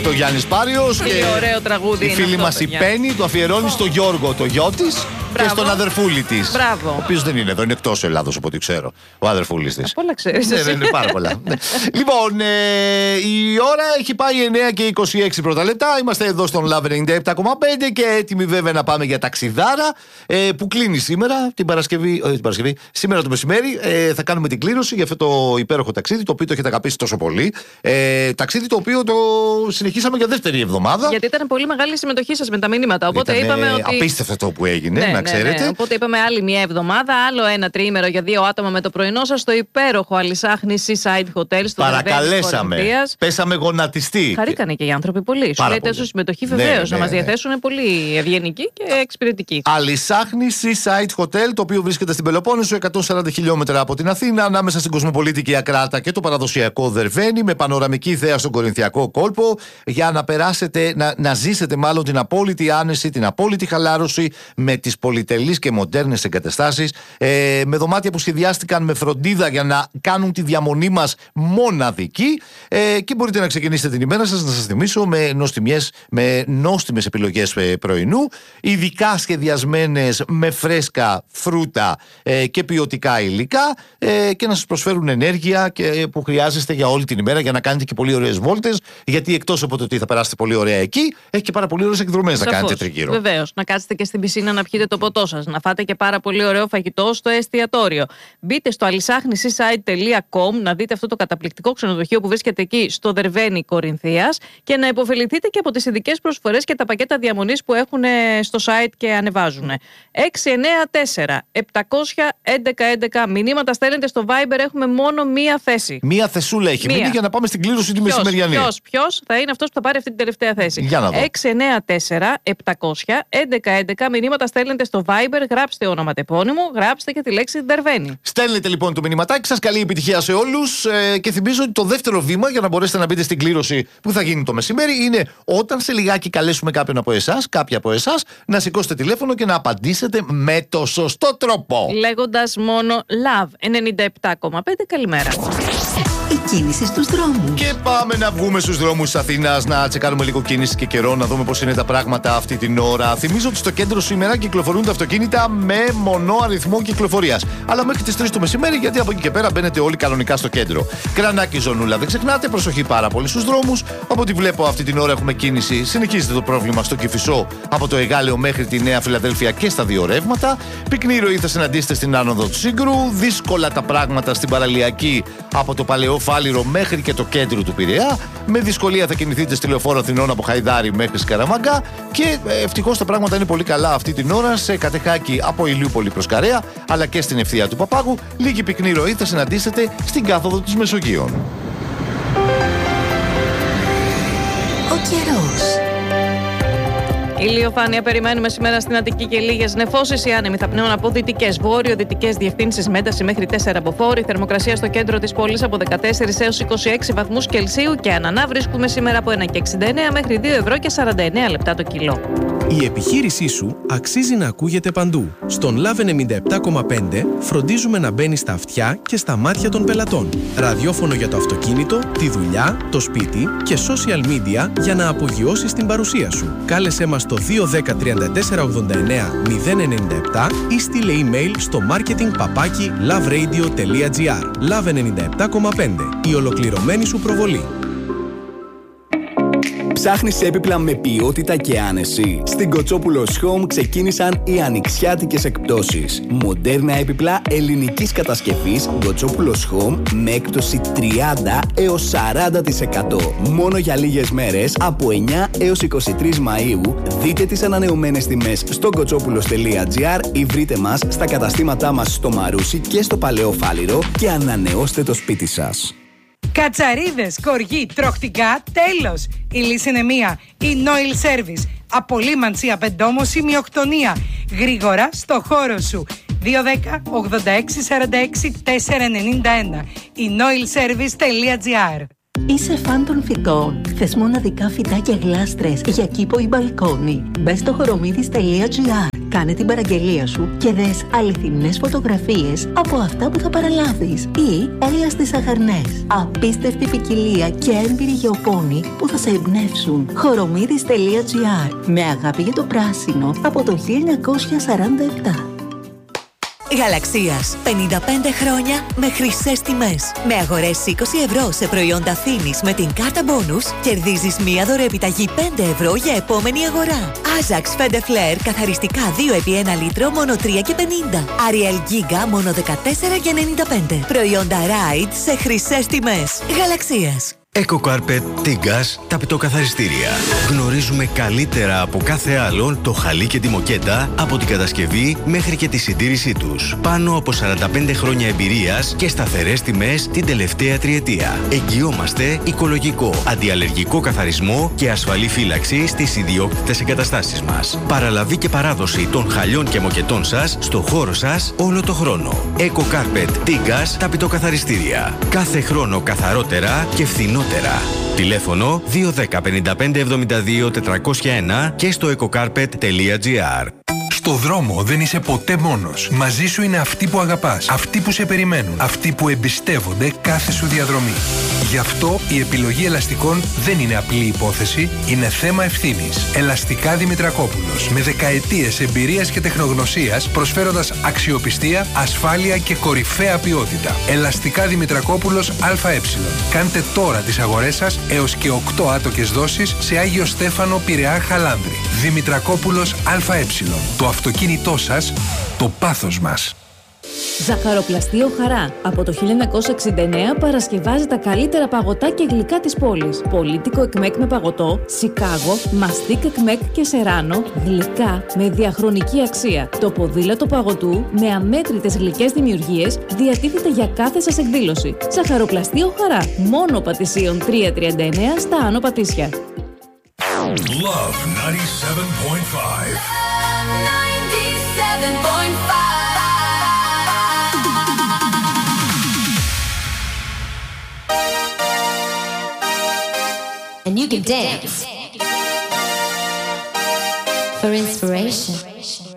αυτό ο Γιάννης Πάριος. Και ωραίο τραγούδι. Η φίλη μας η Πέννη το αφιερώνει στο Γιώργο, το γιο της. Και στον αδερφούλη της. Μπράβο. Ο οποίος δεν είναι εδώ, είναι εκτός Ελλάδος από ό,τι ξέρω. Ο αδερφούλης της. Πολλά ξέρεις. Ναι, είναι πάρα πολλά. Λοιπόν, η ώρα έχει πάει 9 και 26 πρώτα λεπτά. Είμαστε εδώ στον Love 97,5 και έτοιμοι βέβαια να πάμε για ταξιδάρα που κλείνει σήμερα, την Παρασκευή. Σήμερα το μεσημέρι θα κάνουμε την κλήρωση για αυτό το υπέροχο ταξίδι, το οποίο το έχετε αγαπήσει τόσο πολύ. Ταξίδι το οποίο το συνεχίσαμε για δεύτερη εβδομάδα. Γιατί ήταν πολύ μεγάλη η συμμετοχή σας με τα μηνύματα. Οπότε είπαμε ότι. Απίστευτο αυτό που έγινε, να ξέρετε. Ναι. Οπότε είπαμε άλλη μια εβδομάδα, άλλο ένα τριήμερο για 2 άτομα με το πρωινό σας στο υπέροχο Αλισάχνη Seaside Hotel στο παρακαλέσαμε. Πέσαμε γονατιστή. Χαρήκανε και οι άνθρωποι πολύ. Σου λέει τόσο συμμετοχή βεβαίως να μας διαθέσουν πολύ ευγενική και εξυπηρετική. Αλισάχνη Seaside Hotel, το οποίο βρίσκεται στην Πελοπόννησο, 140 χιλιόμετρα από την Αθήνα, ανάμεσα στην Κοσμοπολίτικη Ακράτα και το παραδοσιακό Δερβαίνη, με πανοραμική θέα στον Κορινθιακό κόλπο, για να περάσετε, να ζήσετε μάλλον την απόλυτη άνεση, την απόλυτη χαλάρωση με τις πολυτελείς και μοντέρνες εγκαταστάσεις, με δωμάτια που σχεδιάστηκαν με φροντίδα για να κάνουν τη διαμονή μας μοναδική, και μπορείτε να ξεκινήσετε την ημέρα σας, να σας θυμίσω, με νόστιμες επιλογές πρωινού, ειδικά σχεδιασμένες με φρέσκα φρούτα και ποιοτικά υλικά, και να σας προσφέρουν ενέργεια που χρειάζεστε για όλη την ημέρα για να κάνετε και πολύ ωραίες βόλτες, γιατί εκτός από το ότι θα περάσετε πολύ ωραία εκεί, έχει και πάρα πολύ ωραίες εκδρομές να κάνετε τριγύρω. Βεβαίως, να κάτσετε και στην πισίνα να πιείτε το ποτό σας, να φάτε και πάρα πολύ ωραίο φαγητό στο εστιατόριο. Μπείτε στο alisachniseaside.com να δείτε αυτό το καταπληκτικό ξενοδοχείο που βρίσκεται εκεί στο Δερβαίνη Κορινθίας και να υποφεληθείτε και από τις ειδικές προσφορές και τα πακέτα διαμονής που έχουν στο site και ανεβάζουν. 694-700-1111. Μηνύματα στέλνετε στο Viber, έχουμε μόνο μία θέση. Μία θεσούλα έχει μείνει για να πάμε στην κλήρωση τη μεσημεριανή. Ποιος θα είναι αυτός που θα πάρει αυτή την τελευταία θέση? Για να δω. 694-700-1111. Μηνύματα στέλνετε στο Viber, γράψτε ονοματεπώνυμο, γράψτε και τη λέξη Δερβαίνη. Στέλνετε λοιπόν το μηνυματάκι σας. Καλή επιτυχία σε όλους. Και θυμίζω ότι το δεύτερο βήμα για να μπορέσετε να μπείτε στην κλήρωση που θα γίνει το μεσημέρι είναι όταν σε λιγάκι καλέσουμε κάποιον από εσάς, κάποια από εσάς, να σηκώσετε τηλέφωνο και να απαντήσετε με το σωστό τρόπο. Λέγοντας μόνο Love 97,5. Καλημέρα. Η κίνηση στους δρόμους. Και πάμε να βγούμε στους δρόμους της Αθήνας, να τσεκάρουμε λίγο κίνηση και καιρό, να δούμε πώς είναι τα πράγματα αυτή την ώρα. Θυμίζω ότι στο κέντρο σήμερα κυκλοφορούν τα αυτοκίνητα με μονό αριθμό κυκλοφορίας. Αλλά μέχρι τις 3 το μεσημέρι, γιατί από εκεί και πέρα μπαίνετε όλοι κανονικά στο κέντρο. Κρανάκι, ζωνούλα, δεν ξεχνάτε, προσοχή πάρα πολύ στους δρόμους. Από ό,τι βλέπω αυτή την ώρα έχουμε κίνηση. Συνεχίζεται το πρόβλημα στο Κηφισό από το Εγάλεο μέχρι τη Νέα Φιλαδέλφια και στα δύο ρεύματα. Πυκνή ροή θα συναντήσετε στην άνοδο του Σύγκρου. Δύσκολα τα πράγματα στην παραλιακή από το Παλαιό Φάληρο μέχρι και το κέντρο του Πειραιά. Με δυσκολία θα κινηθείτε στη Λεωφόρο Αθηνών από Χαϊδάρη μέχρι Σκαραμαγκά. Και ευτυχώς τα πράγματα είναι πολύ καλά αυτή την ώρα σε Κατεχάκη από Ηλιούπολη προς Καρέα, αλλά και στην ευθεία του Παπάγου. Λίγη πυκνή ροή θα συναντήσετε στην κάθοδο της Μεσογείων. Ο καιρός. Ηλιοφάνεια περιμένουμε σήμερα στην Αττική και λίγες νεφώσεις. Οι άνεμοι θα πνέουν από δυτικές, βόρειο-δυτικές διευθύνσεις με ένταση μέχρι 4 μποφόρ. Η θερμοκρασία στο κέντρο της πόλης από 14 έως 26 βαθμούς Κελσίου και ανανά βρίσκουμε σήμερα από 1,69 μέχρι 2 ευρώ και 49 λεπτά το κιλό. Η επιχείρησή σου αξίζει να ακούγεται παντού. Στον Love 97,5 φροντίζουμε να μπαίνει στα αυτιά και στα μάτια των πελατών. Ραδιόφωνο για το αυτοκίνητο, τη δουλειά, το σπίτι και social media για να απογειώσεις την παρουσία σου. Κάλεσέ μας στο 210 34 89 097 ή στείλε email στο marketing@loveradio.gr. Love 97,5. Η ολοκληρωμένη σου προβολή. Ψάχνεις έπιπλα με ποιότητα και άνεση? Στην Κοτσόπουλος Home ξεκίνησαν οι ανοιξιάτικες εκπτώσεις. Μοντέρνα έπιπλα ελληνικής κατασκευής Κοτσόπουλος Home με έκπτωση 30 έως 40%. Μόνο για λίγες μέρες από 9 έως 23 Μαΐου. Δείτε τις ανανεωμένες τιμές στο κοτσόπουλος.gr ή βρείτε μας στα καταστήματά μας στο Μαρούσι και στο Παλαιό Φάληρο και ανανεώστε το σπίτι σας. Κατσαρίδες, κοργί, τροχτικά, τέλος. Η λύση είναι μία. Η Noil Service. Απολύμανση, απεντόμωση, μειοκτονία. Γρήγορα στο χώρο σου. 210 86 46 491. Η noilservice.gr. Είσαι φαν των φυτών? Θες μοναδικά φυτά και γλάστρες για κήπο ή μπαλκόνι? Μπες στο χορομίδης.gr. Κάνε την παραγγελία σου και δες αληθινές φωτογραφίες από αυτά που θα παραλάβεις. Ή έλα στις Αχαρνές. Απίστευτη ποικιλία και έμπειροι γεωπόνοι που θα σε εμπνεύσουν. Χορομίδης.gr. Με αγάπη για το πράσινο από το 1947. Γαλαξίας. 55 χρόνια με χρυσές τιμές. Με αγορές 20 ευρώ σε προϊόντα Φίνης με την κάρτα Bonus, κερδίζεις μία δωρεοεπιταγή 5 ευρώ για επόμενη αγορά. Άζαξ Φέντε Φλερ καθαριστικά 2x1 λίτρο μόνο 3,50. Ariel Giga μόνο 14,95. Προϊόντα Ride σε χρυσές τιμές. Γαλαξίας. EcoCarpet Tigas ταπητοκαθαριστήρια. Γνωρίζουμε καλύτερα από κάθε άλλον το χαλί και τη μοκέτα από την κατασκευή μέχρι και τη συντήρησή τους. Πάνω από 45 χρόνια εμπειρίας και σταθερές τιμές την τελευταία τριετία. Εγγυόμαστε οικολογικό, αντιαλλεργικό καθαρισμό και ασφαλή φύλαξη στις ιδιόκτητες εγκαταστάσεις μας. Παραλαβή και παράδοση των χαλιών και μοκετών σας στο χώρο σας όλο το χρόνο. EcoCarpet Tigas ταπητοκαθαριστήρια. Κάθε χρόνο καθαρότερα και φθηνότερα. Τηλέφωνο 210 55 72 401 και στο ecocarpet.gr. Στο δρόμο δεν είσαι ποτέ μόνος. Μαζί σου είναι αυτοί που αγαπάς, αυτοί που σε περιμένουν, αυτοί που εμπιστεύονται κάθε σου διαδρομή. Γι' αυτό η επιλογή ελαστικών δεν είναι απλή υπόθεση, είναι θέμα ευθύνης. Ελαστικά Δημητρακόπουλος. Με δεκαετίες εμπειρίας και τεχνογνωσίας, προσφέροντας αξιοπιστία, ασφάλεια και κορυφαία ποιότητα. Ελαστικά Δημητρακόπουλος ΑΕ. Κάντε τώρα τις αγορές σας έως και 8 άτοκες δόσεις σε Άγιο Στέφανο, Πειραιά, Χαλάνδρη. Δημητρακόπουλος ΑΕ. Το αυτοκίνητό σας, το πάθος μας. Ζαχαροπλαστείο Χαρά. Από το 1969 παρασκευάζει τα καλύτερα παγωτά και γλυκά της πόλης. Πολίτικο εκμέκ με παγωτό, Σικάγο, μαστίκ εκμέκ και σεράνο, γλυκά με διαχρονική αξία. Το ποδήλατο παγωτού με αμέτρητες γλυκές δημιουργίες διατίθεται για κάθε σας εκδήλωση. Ζαχαροπλαστείο Χαρά. Μόνο Πατησίων 339 στα Άνω Πατήσια. Love 97.5. 97.5. And you can dance for inspiration.